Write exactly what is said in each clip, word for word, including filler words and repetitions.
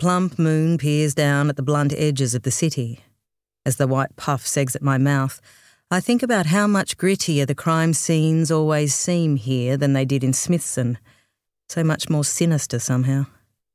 plump moon peers down at the blunt edges of the city. As the white puffs exit my mouth, I think about how much grittier the crime scenes always seem here than they did in Smithson. So much more sinister somehow.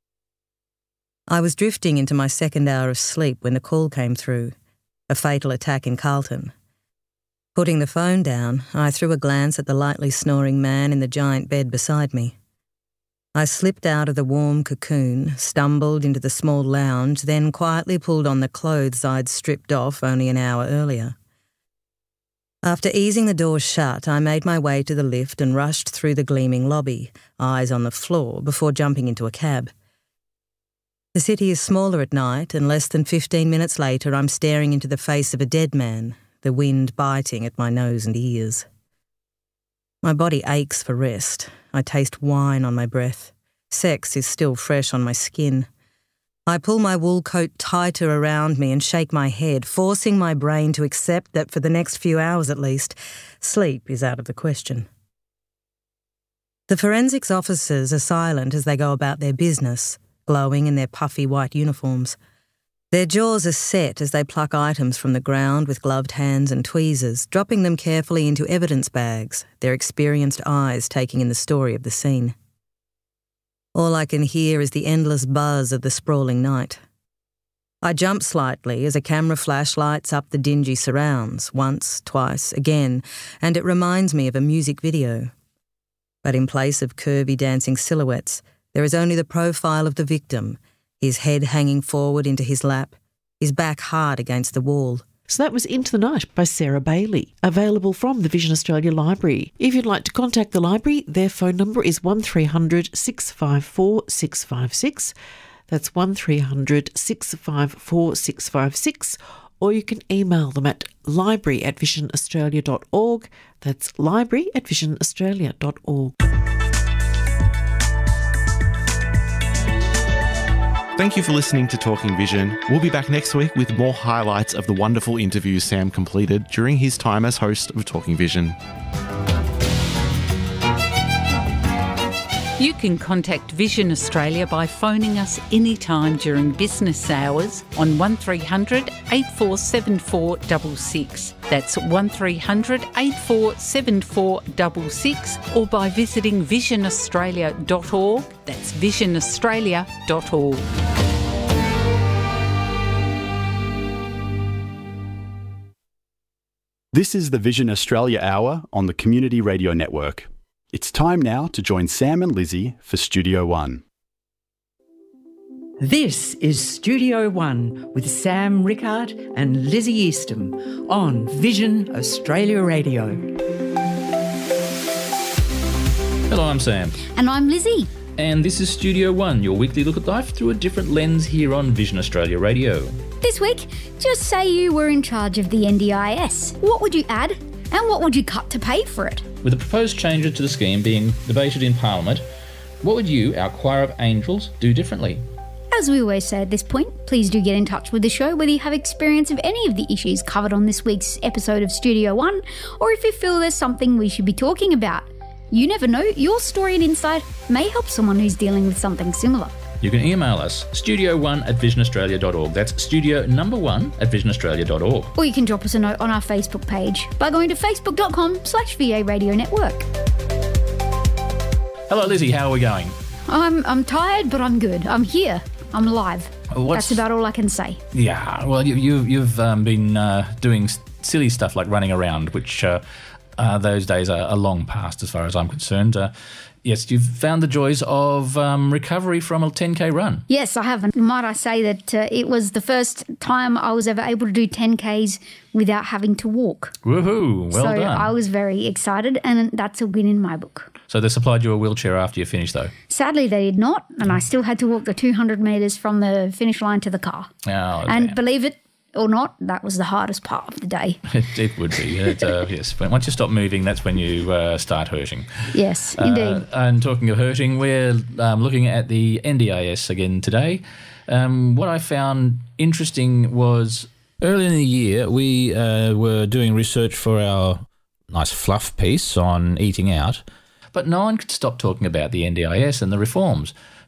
I was drifting into my second hour of sleep when the call came through. A fatal attack in Carlton. Putting the phone down, I threw a glance at the lightly snoring man in the giant bed beside me. I slipped out of the warm cocoon, stumbled into the small lounge, then quietly pulled on the clothes I'd stripped off only an hour earlier. After easing the door shut, I made my way to the lift and rushed through the gleaming lobby, eyes on the floor, before jumping into a cab. The city is smaller at night, and less than fifteen minutes later I'm staring into the face of a dead man, the wind biting at my nose and ears. My body aches for rest. I taste wine on my breath. Sex is still fresh on my skin. I pull my wool coat tighter around me and shake my head, forcing my brain to accept that for the next few hours at least, sleep is out of the question. The forensics officers are silent as they go about their business, glowing in their puffy white uniforms. Their jaws are set as they pluck items from the ground with gloved hands and tweezers, dropping them carefully into evidence bags, their experienced eyes taking in the story of the scene. All I can hear is the endless buzz of the sprawling night. I jump slightly as a camera flash lights up the dingy surrounds, once, twice, again, and it reminds me of a music video. But in place of curvy dancing silhouettes, there is only the profile of the victim, his head hanging forward into his lap, his back hard against the wall. So that was Into the Night by Sarah Bailey, available from the Vision Australia Library. If you'd like to contact the library, their phone number is one three hundred six five four six five six. That's one three hundred six five four six five six. Or you can email them at library at vision australia dot org. That's library at vision australia dot org. Thank you for listening to Talking Vision. We'll be back next week with more highlights of the wonderful interviews Sam completed during his time as host of Talking Vision. You can contact Vision Australia by phoning us anytime during business hours on one three hundred eight four seven four six six. That's one three hundred eight four seven four six six, or by visiting vision australia dot org. That's vision australia dot org. This is the Vision Australia Hour on the Community Radio Network. It's time now to join Sam and Lizzie for Studio One. This is Studio One with Sam Rickard and Lizzie Eastham on Vision Australia Radio. Hello, I'm Sam. And I'm Lizzie. And this is Studio One, your weekly look at life through a different lens here on Vision Australia Radio. This week, just say you were in charge of the N D I S. What would you add and what would you cut to pay for it? With the proposed changes to the scheme being debated in Parliament, what would you, our choir of angels, do differently? As we always say at this point, please do get in touch with the show whether you have experience of any of the issues covered on this week's episode of Studio One, or if you feel there's something we should be talking about. You never know, your story and insight may help someone who's dealing with something similar. You can email us, studio one at vision australia dot org. That's studio number one at vision australia dot org. Or you can drop us a note on our Facebook page by going to facebook.com slash VA Radio Network. Hello, Lizzie. How are we going? I'm I'm tired, but I'm good. I'm here. I'm alive. What's... That's about all I can say. Yeah, well, you, you, you've um, been uh, doing silly stuff like running around, which uh, uh, those days are, are long past as far as I'm concerned. Uh, Yes, you've found the joys of um, recovery from a ten K run. Yes, I have. And might I say that uh, it was the first time I was ever able to do ten Ks without having to walk. Woohoo, well so done. So I was very excited, and that's a win in my book. So they supplied you a wheelchair after you finished, though? Sadly, they did not, and I still had to walk the two hundred metres from the finish line to the car. Oh, and damn. Believe it or not, that was the hardest part of the day. It, it would be, it, uh, yes. Once you stop moving, that's when you uh, start hurting. Yes, indeed. Uh, and talking of hurting, we're um, looking at the N D I S again today. Um, what I found interesting was early in the year we uh, were doing research for our nice fluff piece on eating out. But no one could stop talking about the N D I S and the reforms.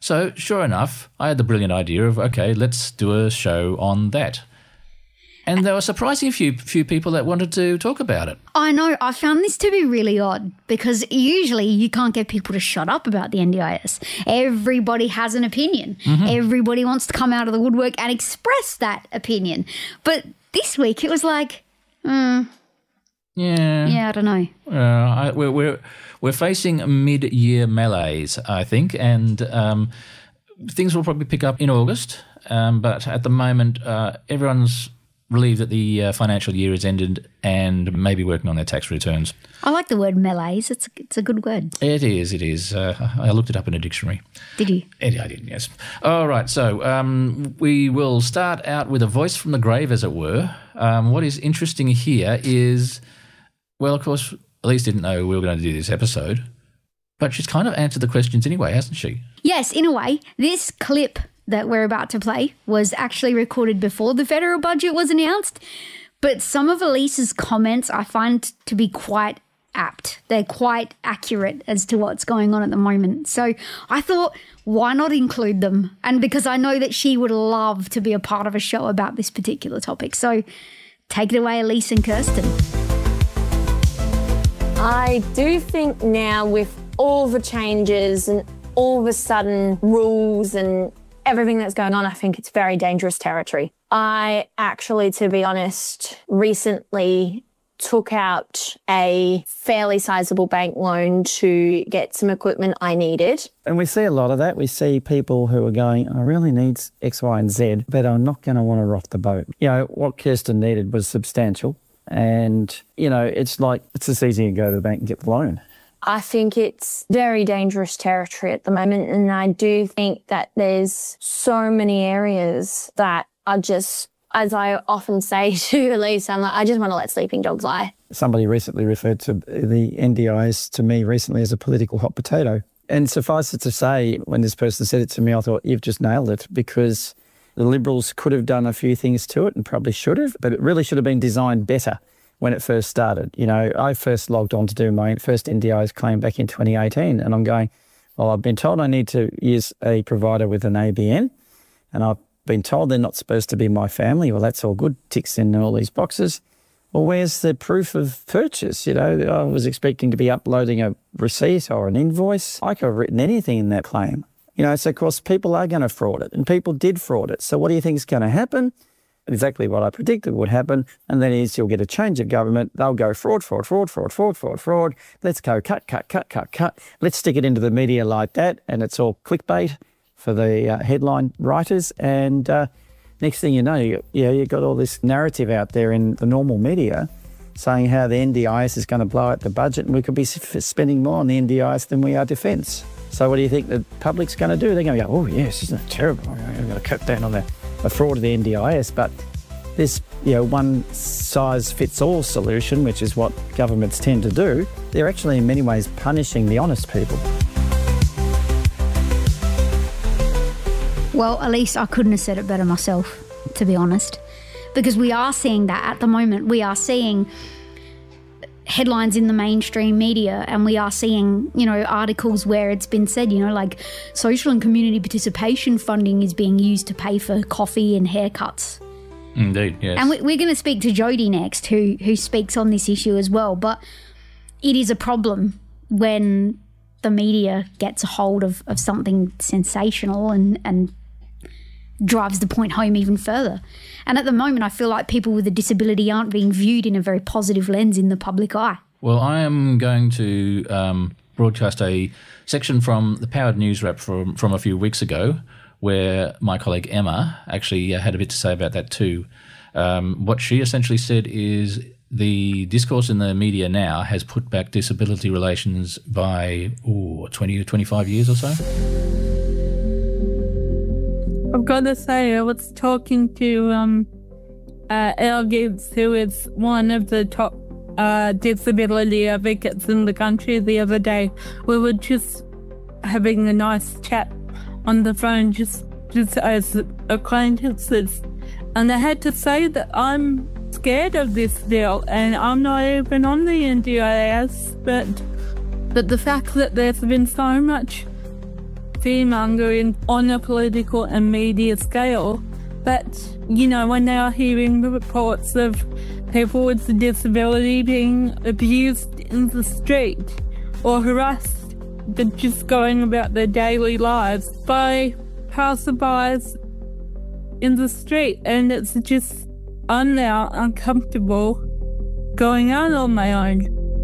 So, sure enough, I had the brilliant idea of, okay, let's do a show on that. And there were surprisingly few few people that wanted to talk about it. I know. I found this to be really odd because usually you can't get people to shut up about the N D I S. Everybody has an opinion. Mm-hmm. Everybody wants to come out of the woodwork and express that opinion. But this week it was like, hmm. Yeah. Yeah, I don't know. Uh, I, we're, we're, we're facing mid-year malaise, I think, and um, things will probably pick up in August. Um, but at the moment, uh, everyone's relieved that the uh, financial year has ended and maybe working on their tax returns. I like the word malaise. It's, it's a good word. It is, it is. Uh, I looked it up in a dictionary. Did you? It, I did, yes. All right, so um, we will start out with a voice from the grave, as it were. Um, what is interesting here is, well, of course, Elise didn't know we were going to do this episode, but she's kind of answered the questions anyway, hasn't she? Yes, in a way. This clip that we're about to play was actually recorded before the federal budget was announced, but some of Elise's comments I find to be quite apt. They're quite accurate as to what's going on at the moment. So I thought, why not include them? And because I know that she would love to be a part of a show about this particular topic. So take it away, Elise and Kirsten. I do think now with all the changes and all of a sudden rules and everything that's going on, I think it's very dangerous territory. I actually, to be honest, recently took out a fairly sizable bank loan to get some equipment I needed. And we see a lot of that. We see people who are going, I really need X, Y and Z, but I'm not going to want to rock the boat. You know, what Kirsten needed was substantial. And, you know, it's like, it's just easy to go to the bank and get the loan. I think it's very dangerous territory at the moment, and I do think that there's so many areas that are just, as I often say to Elise, I'm like, I just want to let sleeping dogs lie. Somebody recently referred to the N D I S to me recently as a political hot potato. And suffice it to say, when this person said it to me, I thought, you've just nailed it, because the Liberals could have done a few things to it and probably should have, but it really should have been designed better when it first started. You know, I first logged on to do my first N D I S claim back in twenty eighteen, and I'm going, well, I've been told I need to use a provider with an A B N, and I've been told they're not supposed to be my family. Well, that's all good, ticks in all these boxes. Well, where's the proof of purchase? You know, I was expecting to be uploading a receipt or an invoice. I could have written anything in that claim. You know, so of course people are going to fraud it, and people did fraud it. So what do you think is going to happen? Exactly what I predicted would happen, and then is you'll get a change of government. They'll go fraud, fraud, fraud, fraud, fraud, fraud, fraud. Let's go cut, cut, cut, cut, cut. Let's stick it into the media like that, and it's all clickbait for the uh, headline writers. And uh, next thing you know, you, you know, you've got all this narrative out there in the normal media saying how the N D I S is going to blow out the budget, and we could be spending more on the N D I S than we are defence. So what do you think the public's going to do? They're going to go, oh yes, isn't it terrible? I'm going to cut down on the a fraud of the N D I S, but this, you know, one-size-fits-all solution, which is what governments tend to do, they're actually in many ways punishing the honest people. Well, Elise, I couldn't have said it better myself, to be honest, because we are seeing that at the moment. We are seeing headlines in the mainstream media, and we are seeing, you know, articles where it's been said, you know, like social and community participation funding is being used to pay for coffee and haircuts. Indeed, yes. And we, we're going to speak to Jodie next, who who speaks on this issue as well. But it is a problem when the media gets a hold of, of something sensational and, and drives the point home even further. And at the moment, I feel like people with a disability aren't being viewed in a very positive lens in the public eye. Well, I am going to um, broadcast a section from the Powered News Wrap from, from a few weeks ago, where my colleague Emma actually uh, had a bit to say about that too. Um, what she essentially said is the discourse in the media now has put back disability relations by ooh, twenty or twenty-five years or so. I've got to say, I was talking to um, uh, Elle Gibbs, who is one of the top uh, disability advocates in the country the other day. We were just having a nice chat on the phone, just, just as acquaintances. And I had to say that I'm scared of this deal, and I'm not even on the N D I S, but, but the fact that there's been so much fear-mongering on a political and media scale. But, you know, we're now hearing reports of people with a disability being abused in the street or harassed, but just going about their daily lives by passerbys in the street. And it's just, I'm now uncomfortable going out on my own.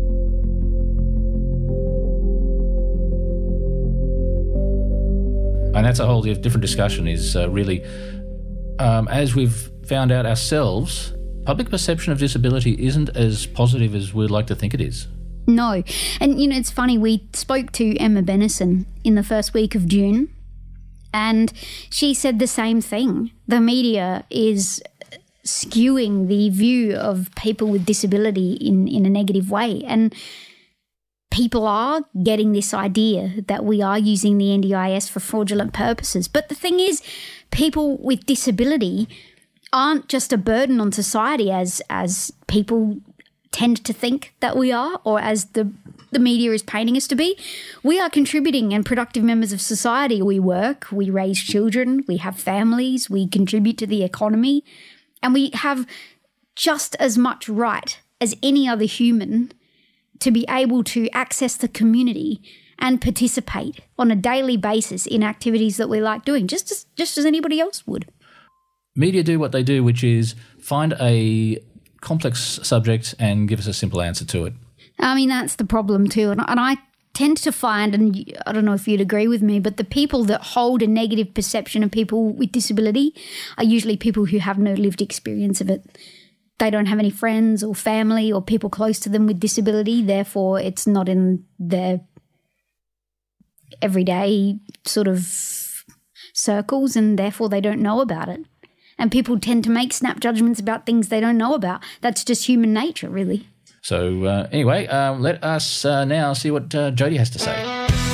And that's a whole different discussion, is uh, really, um, as we've found out ourselves, public perception of disability isn't as positive as we'd like to think it is. No. And, you know, it's funny, we spoke to Emma Bennison in the first week of June, and she said the same thing. The media is skewing the view of people with disability in, in a negative way. And people are getting this idea that we are using the N D I S for fraudulent purposes. But the thing is, people with disability aren't just a burden on society as as people tend to think that we are, or as the the media is painting us to be. We are contributing and productive members of society. We work, we raise children, we have families, we contribute to the economy, and we have just as much right as any other human to be able to access the community and participate on a daily basis in activities that we like doing, just as, just as anybody else would. Media do what they do, which is find a complex subject and give us a simple answer to it. I mean, that's the problem too. And, and I tend to find, and I don't know if you'd agree with me, but the people that hold a negative perception of people with disability are usually people who have no lived experience of it. They don't have any friends or family or people close to them with disability, therefore it's not in their everyday sort of circles, and therefore they don't know about it. And people tend to make snap judgments about things they don't know about. That's just human nature, really. So uh, anyway, um, let us uh, now see what uh, Jodie has to say.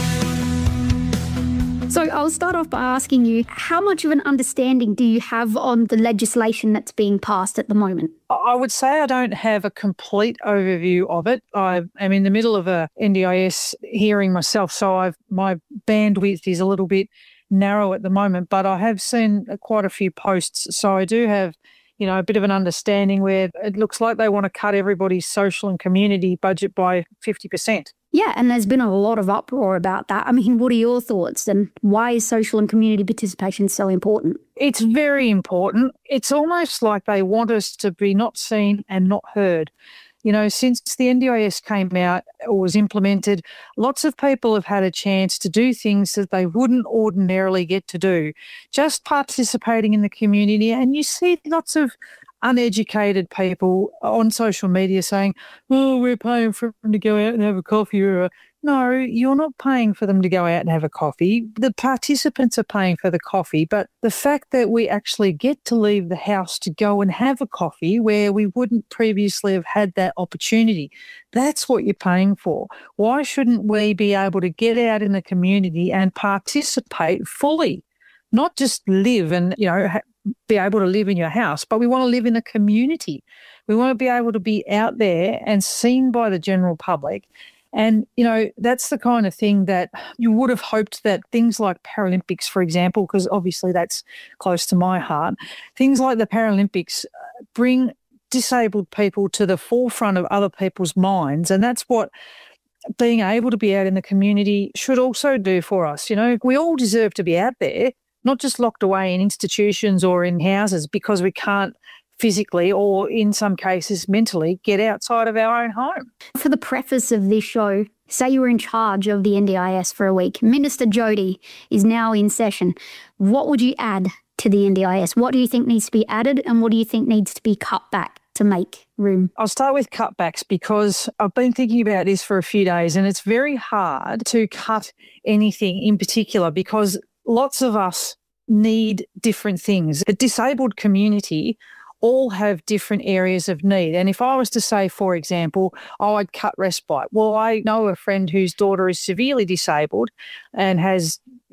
So I'll start off by asking you, how much of an understanding do you have on the legislation that's being passed at the moment? I would say I don't have a complete overview of it. I am in the middle of a N D I S hearing myself, so I've, my bandwidth is a little bit narrow at the moment, but I have seen quite a few posts, so I do have, you know, a bit of an understanding where it looks like they want to cut everybody's social and community budget by fifty percent. Yeah, and there's been a lot of uproar about that. I mean, what are your thoughts, and why is social and community participation so important? It's very important. It's almost like they want us to be not seen and not heard. You know, since the N D I S came out or was implemented, lots of people have had a chance to do things that they wouldn't ordinarily get to do, just participating in the community. And you see lots of uneducated people on social media saying, oh, we're paying for them to go out and have a coffee. Or, no, you're not paying for them to go out and have a coffee. The participants are paying for the coffee, but the fact that we actually get to leave the house to go and have a coffee where we wouldn't previously have had that opportunity, that's what you're paying for. Why shouldn't we be able to get out in the community and participate fully? Not just live and, you know, ha- be able to live in your house, but we want to live in a community. We want to be able to be out there and seen by the general public. And, you know, that's the kind of thing that you would have hoped that things like Paralympics, for example, because obviously that's close to my heart, things like the Paralympics bring disabled people to the forefront of other people's minds. And that's what being able to be out in the community should also do for us. You know, we all deserve to be out there, not just locked away in institutions or in houses because we can't physically or in some cases mentally get outside of our own home. For the preface of this show, say you were in charge of the N D I S for a week. Minister Jodie is now in session. What would you add to the N D I S? What do you think needs to be added and what do you think needs to be cut back to make room? I'll start with cutbacks because I've been thinking about this for a few days and it's very hard to cut anything in particular because lots of us need different things. The disabled community all have different areas of need. And if I was to say, for example, oh, I'd cut respite. Well, I know a friend whose daughter is severely disabled and has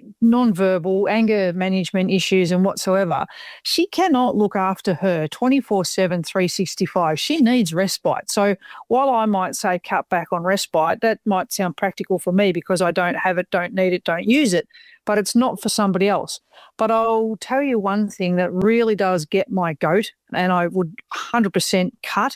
non-verbal, anger management issues and whatsoever. She cannot look after her twenty-four seven, three sixty-five. She needs respite. So while I might say cut back on respite, that might sound practical for me because I don't have it, don't need it, don't use it, but it's not for somebody else. But I'll tell you one thing that really does get my goat, and I would one hundred percent cut,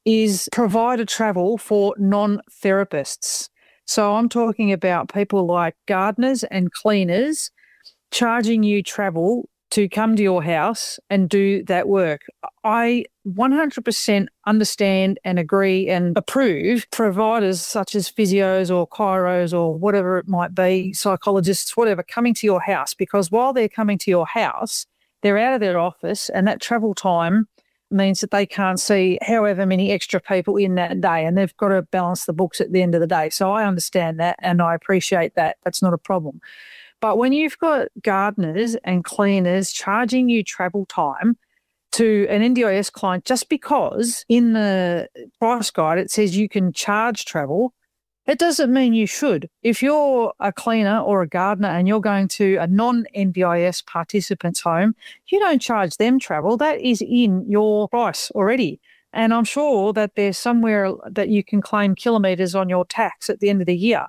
is provider travel for non-therapists. So I'm talking about people like gardeners and cleaners charging you travel to come to your house and do that work. I one hundred percent understand and agree and approve providers such as physios or chiros or whatever it might be, psychologists, whatever, coming to your house, because while they're coming to your house, they're out of their office, and that travel time means that they can't see however many extra people in that day, and they've got to balance the books at the end of the day. So I understand that and I appreciate that. That's not a problem. But when you've got gardeners and cleaners charging you travel time to an N D I S client just because in the price guide it says you can charge travel, it doesn't mean you should. If you're a cleaner or a gardener and you're going to a non-N D I S participant's home, you don't charge them travel. That is in your price already. And I'm sure that there's somewhere that you can claim kilometres on your tax at the end of the year.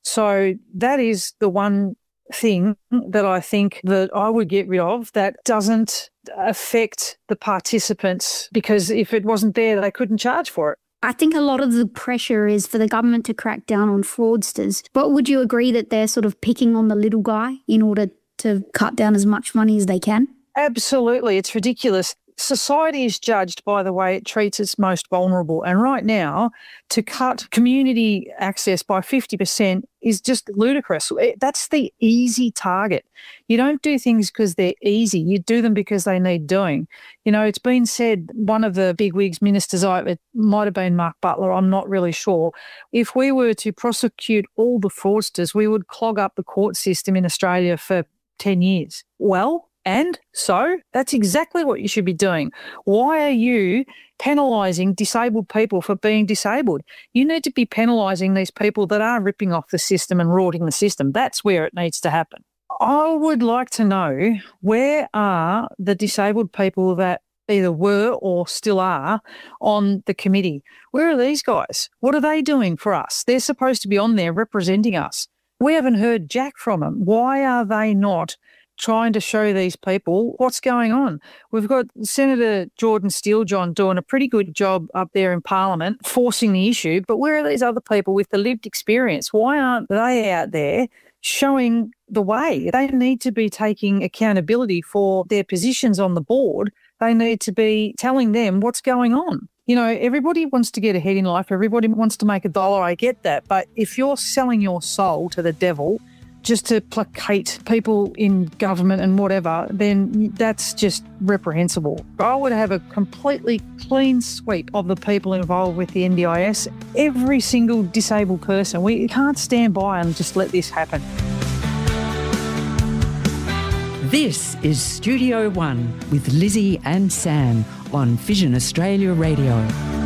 So that is the one thing that I think that I would get rid of that doesn't affect the participants, because if it wasn't there, they couldn't charge for it. I think a lot of the pressure is for the government to crack down on fraudsters. But would you agree that they're sort of picking on the little guy in order to cut down as much money as they can? Absolutely. It's ridiculous. Society is judged by the way it treats its most vulnerable. And right now, to cut community access by fifty percent is just ludicrous. That's the easy target. You don't do things because they're easy. You do them because they need doing. You know, it's been said, one of the bigwigs, ministers, it might have been Mark Butler, I'm not really sure, if we were to prosecute all the fraudsters, we would clog up the court system in Australia for ten years. Well, and so that's exactly what you should be doing. Why are you penalising disabled people for being disabled? You need to be penalising these people that are ripping off the system and rorting the system. That's where it needs to happen. I would like to know, where are the disabled people that either were or still are on the committee? Where are these guys? What are they doing for us? They're supposed to be on there representing us. We haven't heard jack from them. Why are they not trying to show these people what's going on? We've got Senator Jordan Steele-John doing a pretty good job up there in Parliament forcing the issue, but where are these other people with the lived experience? Why aren't they out there showing the way? They need to be taking accountability for their positions on the board. They need to be telling them what's going on. You know, everybody wants to get ahead in life. Everybody wants to make a dollar. I get that. But if you're selling your soul to the devil just to placate people in government and whatever, then that's just reprehensible. I would have a completely clean sweep of the people involved with the N D I S, every single disabled person. We can't stand by and just let this happen. This is Studio One with Lizzie and Sam on Vision Australia Radio.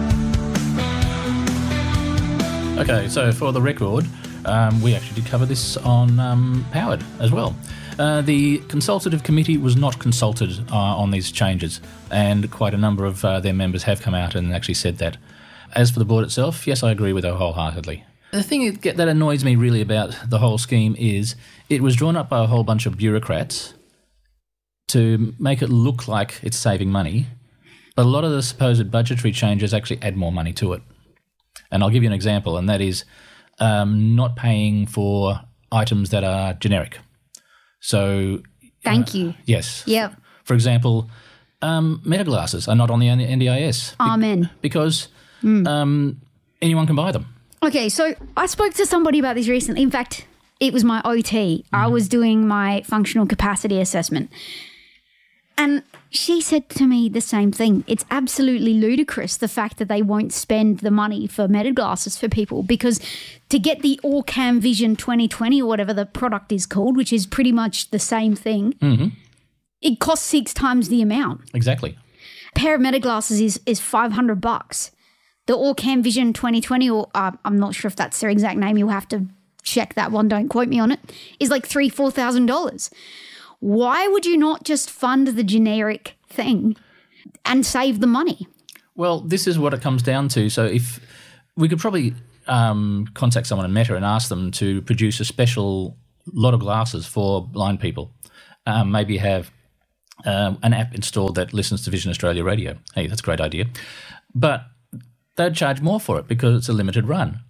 Okay, so for the record, Um, we actually did cover this on um, Powered as well. Uh, the consultative committee was not consulted uh, on these changes, and quite a number of uh, their members have come out and actually said that. As for the board itself, yes, I agree with her wholeheartedly. The thing that annoys me really about the whole scheme is it was drawn up by a whole bunch of bureaucrats to make it look like it's saving money, but a lot of the supposed budgetary changes actually add more money to it. And I'll give you an example, and that is Um, not paying for items that are generic. So, Thank uh, you. Yes. Yep. For example, um, meta glasses are not on the N D I S. Be- Amen. Because um, anyone can buy them. Okay, so I spoke to somebody about this recently. In fact, it was my O T. Mm. I was doing my functional capacity assessment. And she said to me the same thing. It's absolutely ludicrous, the fact that they won't spend the money for meta glasses for people, because to get the Orcam Vision twenty twenty or whatever the product is called, which is pretty much the same thing, mm-hmm. it costs six times the amount. Exactly. A pair of meta glasses is, is five hundred bucks. The Orcam Vision twenty twenty, or uh, I'm not sure if that's their exact name, you'll have to check that one, don't quote me on it, is like three, four thousand dollars. Why would you not just fund the generic thing and save the money? Well, this is what it comes down to. So if we could probably um, contact someone in Meta and ask them to produce a special lot of glasses for blind people, um, maybe have um, an app installed that listens to Vision Australia radio. Hey, that's a great idea. But they'd charge more for it because it's a limited run.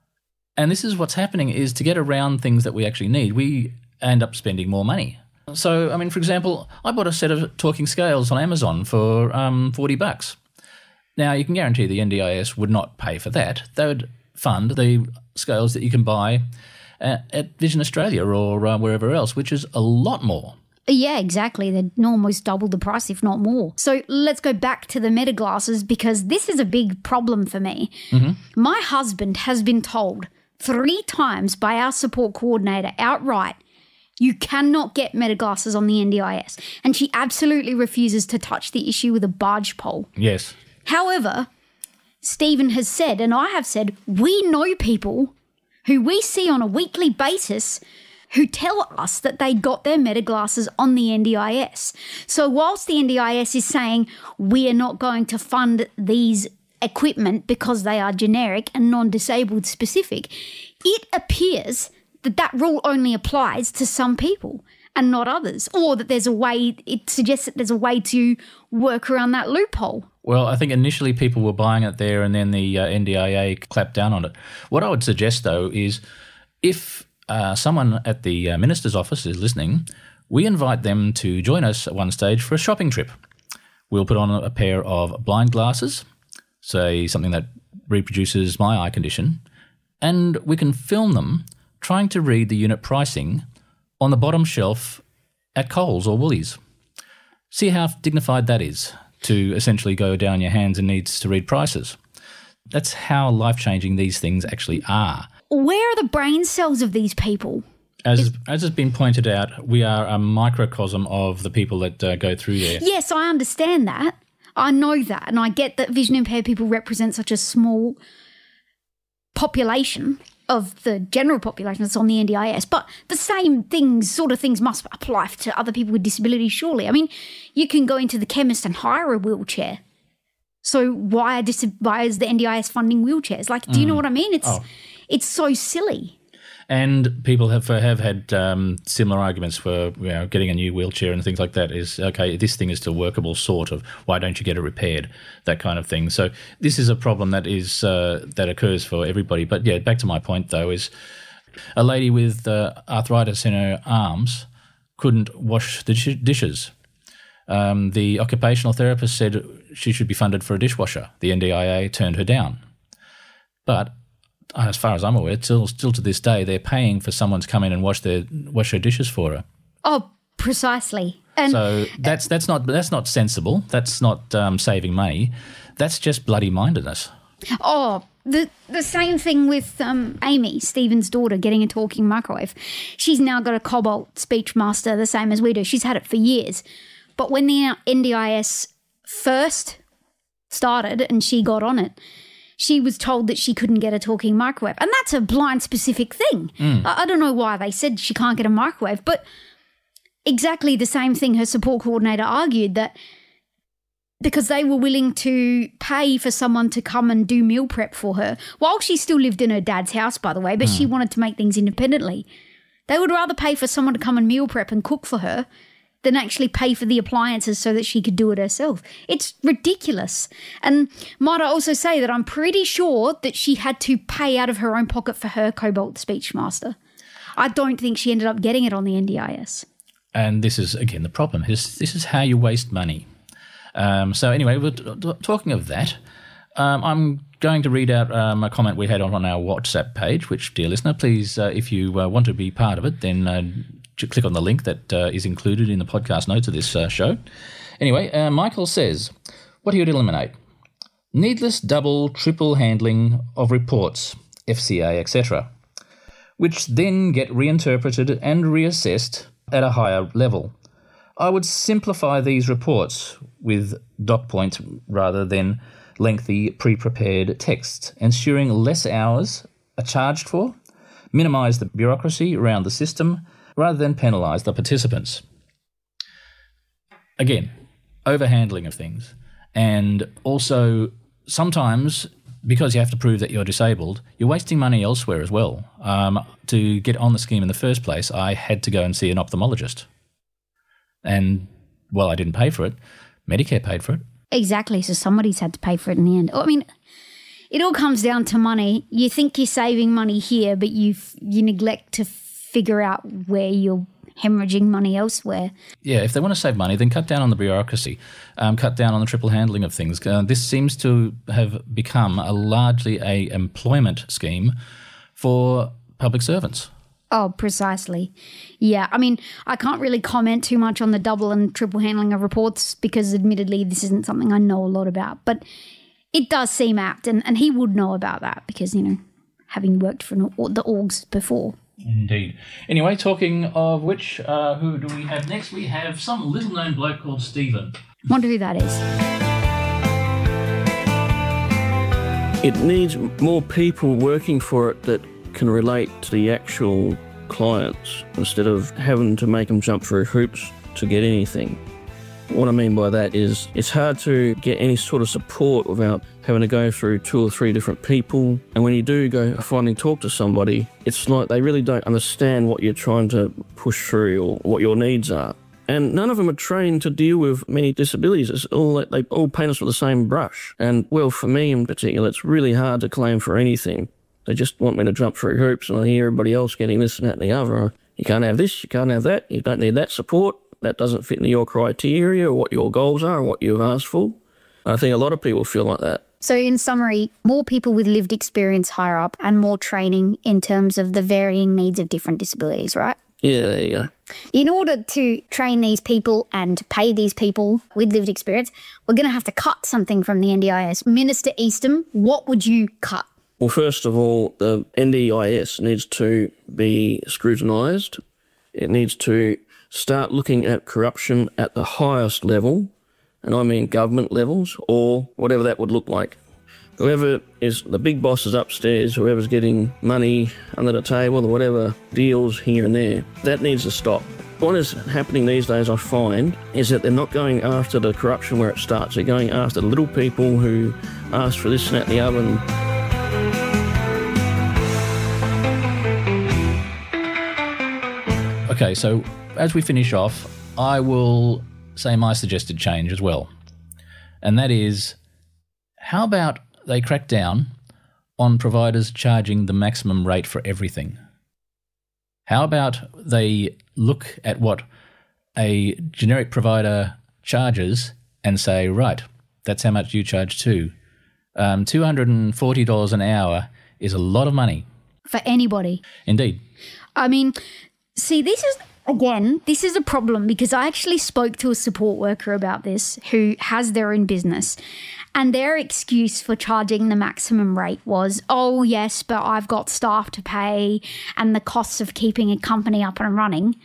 And this is what's happening, is to get around things that we actually need, we end up spending more money. So, I mean, for example, I bought a set of talking scales on Amazon for um, forty bucks. Now, you can guarantee the N D I S would not pay for that. They would fund the scales that you can buy at, at Vision Australia or uh, wherever else, which is a lot more. Yeah, exactly. They'd almost double the price, if not more. So let's go back to the Meta glasses, because this is a big problem for me. Mm-hmm. My husband has been told three times by our support coordinator outright, you cannot get Meta glasses on the N D I S. And she absolutely refuses to touch the issue with a barge pole. Yes. However, Stephen has said, and I have said, we know people who we see on a weekly basis who tell us that they got their Meta glasses on the N D I S. So whilst the N D I S is saying we are not going to fund these equipment because they are generic and non-disabled specific, it appears that that rule only applies to some people and not others, or that there's a way, it suggests that there's a way to work around that loophole. Well, I think initially people were buying it there and then the uh, N D I A clapped down on it. What I would suggest, though, is if uh, someone at the uh, Minister's office is listening, we invite them to join us at one stage for a shopping trip. We'll put on a pair of blind glasses, say something that reproduces my eye condition, and we can film them trying to read the unit pricing on the bottom shelf at Coles or Woolies. See how dignified that is, to essentially go down your hands and needs to read prices. That's how life-changing these things actually are. Where are the brain cells of these people? As, Is- as has been pointed out, we are a microcosm of the people that uh, go through there. Yes, I understand that. I know that, and I get that vision impaired people represent such a small population of the general population that's on the N D I S, but the same things, sort of things must apply to other people with disabilities, surely. I mean, you can go into the chemist and hire a wheelchair. So why, are dis- why is the N D I S funding wheelchairs? Like, do you Mm. know what I mean? It's Oh. it's so silly. And people have have had um, similar arguments for, you know, getting a new wheelchair and things like that. Is, okay, this thing is still workable, sort of. Why don't you get it repaired? That kind of thing. So this is a problem that is uh, that occurs for everybody. But yeah, back to my point though, is a lady with uh, arthritis in her arms couldn't wash the dish- dishes. Um, the occupational therapist said she should be funded for a dishwasher. The N D I A turned her down. But as far as I'm aware, still, still to this day, they're paying for someone to come in and wash their wash her dishes for her. Oh, precisely. And so that's that's not that's not sensible. That's not um, saving money. That's just bloody mindedness. Oh, the the same thing with um, Amy, Stephen's daughter, getting a talking microwave. She's now got a Cobalt Speechmaster, the same as we do. She's had it for years. But when the N D I S first started and she got on it, she was told that she couldn't get a talking microwave. And that's a blind specific thing. Mm. I, I don't know why they said she can't get a microwave, but exactly the same thing her support coordinator argued, that because they were willing to pay for someone to come and do meal prep for her, while she still lived in her dad's house, by the way, but mm. she wanted to make things independently. They would rather pay for someone to come and meal prep and cook for her than actually pay for the appliances so that she could do it herself. It's ridiculous. And might I also say that I'm pretty sure that she had to pay out of her own pocket for her Cobalt Speechmaster. I don't think she ended up getting it on the N D I S. And this is, again, the problem. This, this is how you waste money. Um, so anyway, we're t- t- talking of that, um, I'm going to read out um, a comment we had on, on our WhatsApp page, which, dear listener, please, uh, if you uh, want to be part of it, then uh, click on the link that uh, is included in the podcast notes of this uh, show. Anyway, uh, Michael says, what do you eliminate? Needless double, triple handling of reports, F C A, et cetera, which then get reinterpreted and reassessed at a higher level. I would simplify these reports with doc points rather than lengthy pre-prepared texts, ensuring less hours are charged for, minimise the bureaucracy around the system rather than penalise the participants. Again, overhandling of things. And also, sometimes, because you have to prove that you're disabled, you're wasting money elsewhere as well. Um, to get on the scheme in the first place, I had to go and see an ophthalmologist. And, well, I didn't pay for it. Medicare paid for it. Exactly. So somebody's had to pay for it in the end. I mean, it all comes down to money. You think you're saving money here, but you you neglect to figure out where you're hemorrhaging money elsewhere. Yeah, if they want to save money, then cut down on the bureaucracy, um, cut down on the triple handling of things. Uh, this seems to have become a largely a employment scheme for public servants. Oh, precisely. Yeah, I mean, I can't really comment too much on the double and triple handling of reports because admittedly this isn't something I know a lot about, but it does seem apt, and, and he would know about that because, you know, having worked for the orgs before. Indeed. Anyway, talking of which, uh, who do we have next? We have some little-known bloke called Stephen. Wonder who that is. It needs more people working for it that can relate to the actual clients instead of having to make them jump through hoops to get anything. What I mean by that is it's hard to get any sort of support without having to go through two or three different people. And when you do go finally talk to somebody, it's like they really don't understand what you're trying to push through or what your needs are. And none of them are trained to deal with many disabilities. It's all they all paint us with the same brush. And, well, for me in particular, it's really hard to claim for anything. They just want me to jump through hoops, and I hear everybody else getting this and that and the other. You can't have this, you can't have that, you don't need that support. That doesn't fit into your criteria or what your goals are or what you've asked for. I think a lot of people feel like that. So in summary, more people with lived experience higher up and more training in terms of the varying needs of different disabilities, right? Yeah, there you go. In order to train these people and pay these people with lived experience, we're going to have to cut something from the N D I S. Minister Eastham, what would you cut? Well, first of all, the N D I S needs to be scrutinised. It needs to start looking at corruption at the highest level, and I mean government levels, or whatever that would look like. Whoever is the big bosses upstairs, whoever's getting money under the table or whatever deals here and there, that needs to stop. What is happening these days, I find, is that they're not going after the corruption where it starts. They're going after the little people who ask for this and that and the other. And okay, so as we finish off, I will say my suggested change as well. And that is, how about they crack down on providers charging the maximum rate for everything? How about they look at what a generic provider charges and say, right, that's how much you charge too. Um, two hundred forty dollars an hour is a lot of money. For anybody. Indeed. I mean, see, this is... Again, this is a problem because I actually spoke to a support worker about this who has their own business, and their excuse for charging the maximum rate was, oh, yes, but I've got staff to pay and the costs of keeping a company up and running.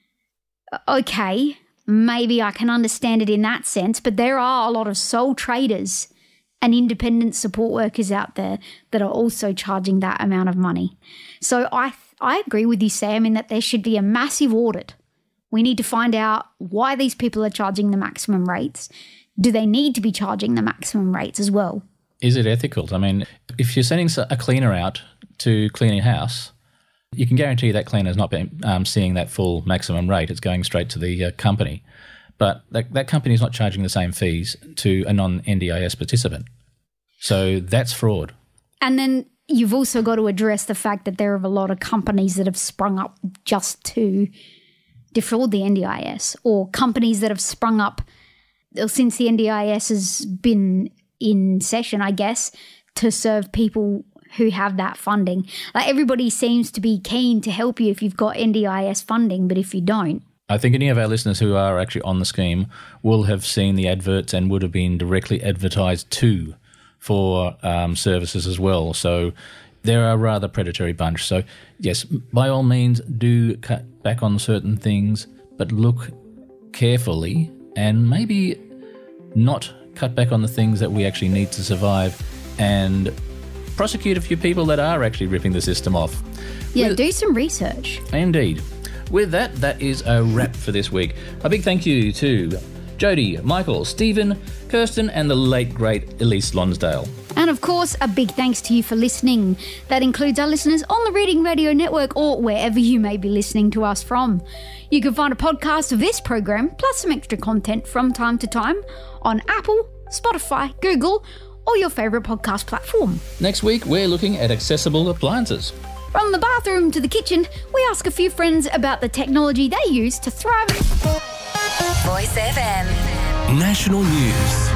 Okay, maybe I can understand it in that sense, but there are a lot of sole traders and independent support workers out there that are also charging that amount of money. So I I agree with you, Sam, in that there should be a massive audit. We need to find out why these people are charging the maximum rates. Do they need to be charging the maximum rates as well? Is it ethical? I mean, if you're sending a cleaner out to clean your house, you can guarantee that cleaner's not been, um, seeing that full maximum rate. It's going straight to the uh, company. But that, that company is not charging the same fees to a non-N D I S participant. So that's fraud. And then you've also got to address the fact that there are a lot of companies that have sprung up just to defraud the N D I S, or companies that have sprung up since the N D I S has been in session, I guess, to serve people who have that funding. Like, everybody seems to be keen to help you if you've got N D I S funding, but if you don't. I think any of our listeners who are actually on the scheme will have seen the adverts and would have been directly advertised to for um, services as well. So they're a rather predatory bunch. So yes, by all means, do cut back on certain things, but look carefully and maybe not cut back on the things that we actually need to survive, and prosecute a few people that are actually ripping the system off. Yeah, With, do some research. Indeed. With that, that is a wrap for this week. A big thank you to Jodie, Michael, Stephen, Kirsten and the late, great Elise Lonsdale. And of course, a big thanks to you for listening. That includes our listeners on the Reading Radio Network or wherever you may be listening to us from. You can find a podcast of this program, plus some extra content from time to time, on Apple, Spotify, Google, or your favourite podcast platform. Next week, we're looking at accessible appliances. From the bathroom to the kitchen, we ask a few friends about the technology they use to thrive. Voice F M. National News.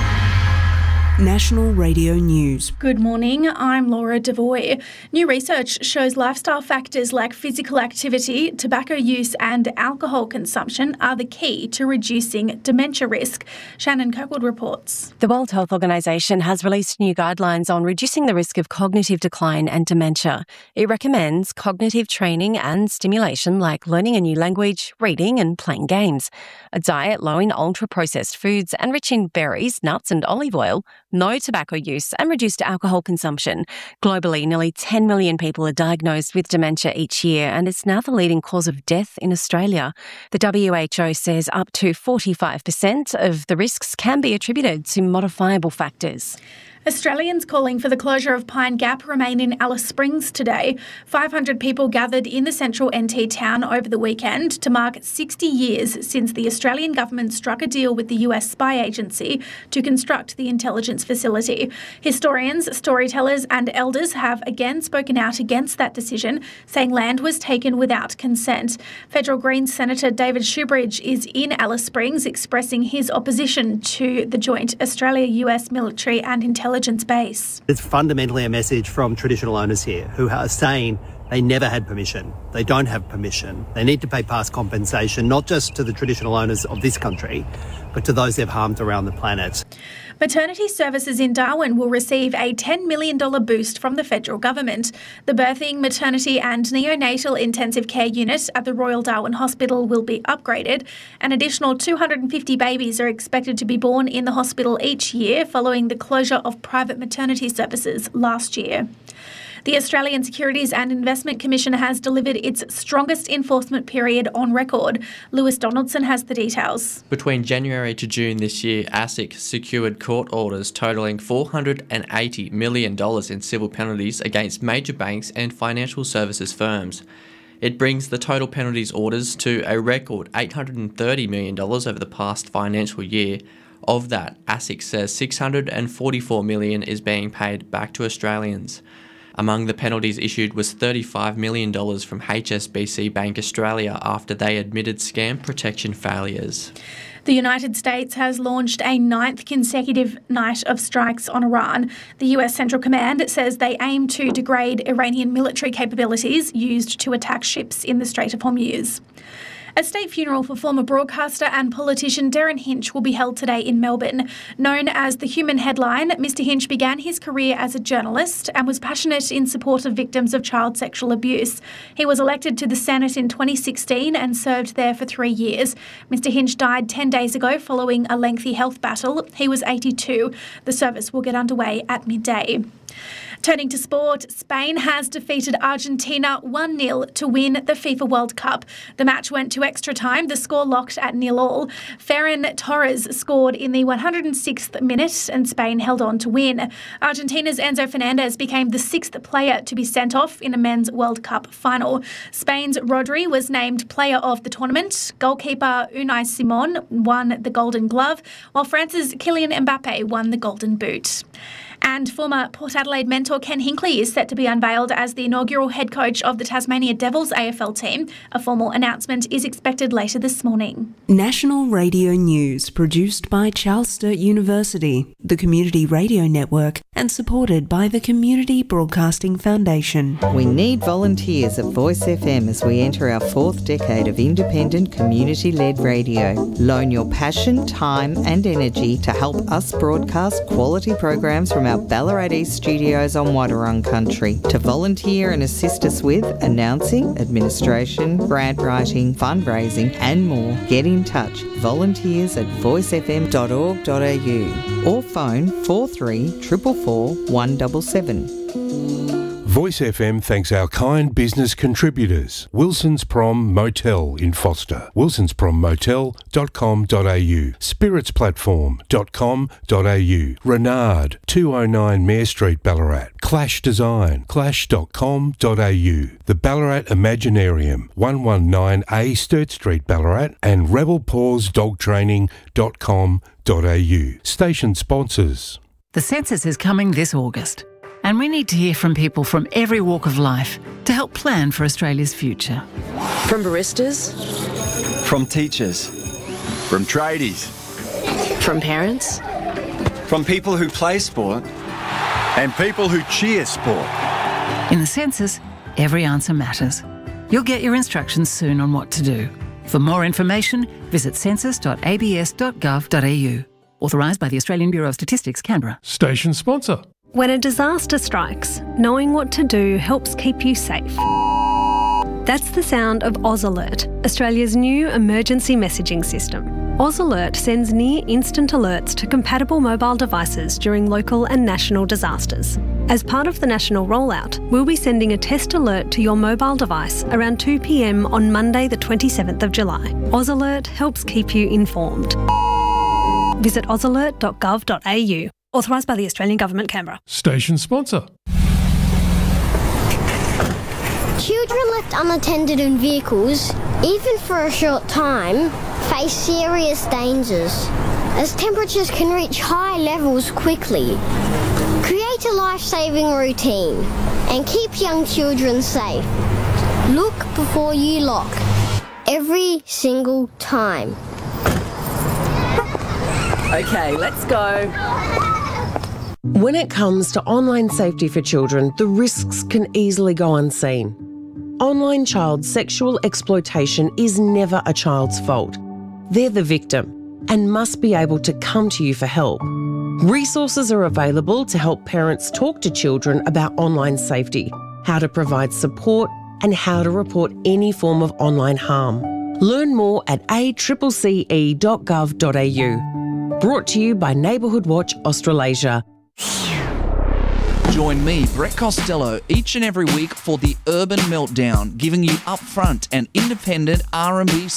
National Radio News. Good morning, I'm Laura Devoy. New research shows lifestyle factors like physical activity, tobacco use and alcohol consumption are the key to reducing dementia risk. Shannon Kirkwood reports. The World Health Organization has released new guidelines on reducing the risk of cognitive decline and dementia. It recommends cognitive training and stimulation like learning a new language, reading and playing games. A diet low in ultra-processed foods and rich in berries, nuts and olive oil, no tobacco use and reduced alcohol consumption. Globally, nearly ten million people are diagnosed with dementia each year and it's now the leading cause of death in Australia. The W H O says up to forty-five percent of the risks can be attributed to modifiable factors. Australians calling for the closure of Pine Gap remain in Alice Springs today. five hundred people gathered in the central N T town over the weekend to mark sixty years since the Australian government struck a deal with the U S spy agency to construct the intelligence facility. Historians, storytellers and elders have again spoken out against that decision, saying land was taken without consent. Federal Greens Senator David Shoebridge is in Alice Springs expressing his opposition to the joint Australia-U S military and intelligence base. It's fundamentally a message from traditional owners here who are saying they never had permission. They don't have permission. They need to pay past compensation, not just to the traditional owners of this country, but to those they've harmed around the planet. Maternity services in Darwin will receive a ten million dollars boost from the federal government. The birthing, maternity and neonatal intensive care unit at the Royal Darwin Hospital will be upgraded. An additional two hundred fifty babies are expected to be born in the hospital each year following the closure of private maternity services last year. The Australian Securities and Investment Commission has delivered its strongest enforcement period on record. Lewis Donaldson has the details. Between January to June this year, ASIC secured court orders totalling four hundred eighty million dollars in civil penalties against major banks and financial services firms. It brings the total penalties orders to a record eight hundred thirty million dollars over the past financial year. Of that, ASIC says six hundred forty-four million dollars is being paid back to Australians. Among the penalties issued was thirty-five million dollars from H S B C Bank Australia after they admitted scam protection failures. The United States has launched a ninth consecutive night of strikes on Iran. The U S Central Command says they aim to degrade Iranian military capabilities used to attack ships in the Strait of Hormuz. A state funeral for former broadcaster and politician Derryn Hinch will be held today in Melbourne. Known as the Human Headline, Mister Hinch began his career as a journalist and was passionate in support of victims of child sexual abuse. He was elected to the Senate in twenty sixteen and served there for three years. Mister Hinch died ten days ago following a lengthy health battle. He was eighty-two. The service will get underway at midday. Turning to sport, Spain has defeated Argentina one nil to win the FIFA World Cup. The match went to extra time, the score locked at nil all. Ferran Torres scored in the one hundred sixth minute and Spain held on to win. Argentina's Enzo Fernandez became the sixth player to be sent off in a men's World Cup final. Spain's Rodri was named player of the tournament. Goalkeeper Unai Simon won the Golden Glove, while France's Kylian Mbappe won the Golden Boot. And former Port Adelaide mentor Ken Hinkley is set to be unveiled as the inaugural head coach of the Tasmania Devils A F L team. A formal announcement is expected later this morning. National Radio News, produced by Charles Sturt University, the Community Radio Network, and supported by the Community Broadcasting Foundation. We need volunteers at Voice F M as we enter our fourth decade of independent community-led radio. Loan your passion, time and energy to help us broadcast quality programs from our our Ballarat East studios on Wadawurrung Country to volunteer and assist us with announcing, administration, grant writing, fundraising and more. Get in touch. Volunteers at voice f m dot org dot a u or phone four three four four four one seven seven. Voice F M thanks our kind business contributors. Wilson's Prom Motel in Foster, wilsons prom motel dot com dot a u, spirits platform dot com dot a u, Renard, two oh nine Mayor Street, Ballarat, Clash Design, clash dot com dot a u, the Ballarat Imaginarium, one nineteen A Sturt Street, Ballarat, and rebel paws dog training dot com dot a u. Station sponsors. The census is coming this August, and we need to hear from people from every walk of life to help plan for Australia's future. From baristas, from teachers, from tradies, from parents, from people who play sport, and people who cheer sport. In the census, every answer matters. You'll get your instructions soon on what to do. For more information, visit census dot a b s dot gov dot a u. Authorised by the Australian Bureau of Statistics, Canberra. Station sponsor. When a disaster strikes, knowing what to do helps keep you safe. That's the sound of Oz Alert, Australia's new emergency messaging system. Oz Alert sends near-instant alerts to compatible mobile devices during local and national disasters. As part of the national rollout, we'll be sending a test alert to your mobile device around two p m on Monday the twenty-seventh of July. Oz Alert helps keep you informed. Visit oz alert dot gov dot a u. Authorised by the Australian Government, Canberra. Station sponsor. Children left unattended in vehicles, even for a short time, face serious dangers, as temperatures can reach high levels quickly. Create a life-saving routine and keep young children safe. Look before you lock, every single time. Okay, let's go. When it comes to online safety for children, the risks can easily go unseen. Online child sexual exploitation is never a child's fault. They're the victim and must be able to come to you for help. Resources are available to help parents talk to children about online safety, how to provide support and how to report any form of online harm. Learn more at a c c e dot gov dot a u. Brought to you by Neighbourhood Watch Australasia. Join me, Brett Costello, each and every week for the Urban Meltdown, giving you upfront and independent R and B